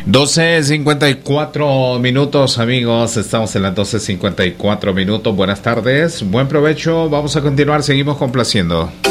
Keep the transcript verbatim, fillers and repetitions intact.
doce cincuenta y cuatro minutos, amigos. Estamos en las doce cincuenta y cuatro minutos. Buenas tardes, buen provecho. Vamos a continuar, seguimos complaciendo.